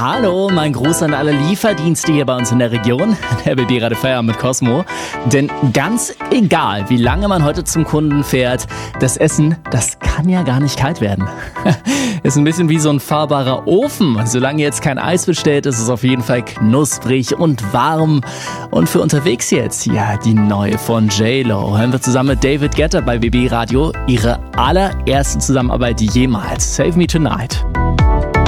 Hallo, mein Gruß an alle Lieferdienste hier bei uns in der Region. Der BB gerade Feierabend mit Cosmo. Denn ganz egal, wie lange man heute zum Kunden fährt, das Essen, das kann ja gar nicht kalt werden. Ist ein bisschen wie so ein fahrbarer Ofen. Solange jetzt kein Eis besteht, ist es auf jeden Fall knusprig und warm. Und für unterwegs jetzt, ja, die neue von J-Lo. Hören wir zusammen mit David Guetta bei BB Radio ihre allererste Zusammenarbeit jemals. Save Me Tonight.